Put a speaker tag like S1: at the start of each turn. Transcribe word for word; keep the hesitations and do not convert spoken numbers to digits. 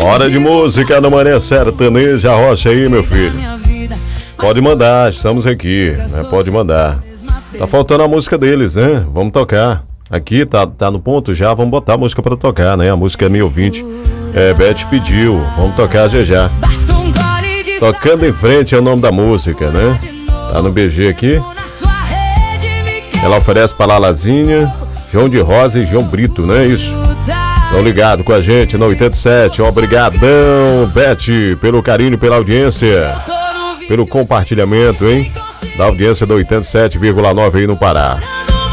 S1: Hora de música no Manhã Sertaneja Rocha aí, meu filho. Pode mandar, estamos aqui, né? Pode mandar. Tá faltando a música deles, né? Vamos tocar. Aqui, tá, tá no ponto já, vamos botar a música pra tocar, né? A música é minha ouvinte. É, Beth pediu, vamos tocar já já. Tocando em frente é o nome da música, né? Tá no B G aqui. Ela oferece pra Lalazinha, João de Rosa e João Brito, não é isso? Estão ligados com a gente no oitenta e sete. Obrigadão, Beth, pelo carinho, pela audiência, pelo compartilhamento, hein? Da audiência do oitenta e sete vírgula nove aí no Pará.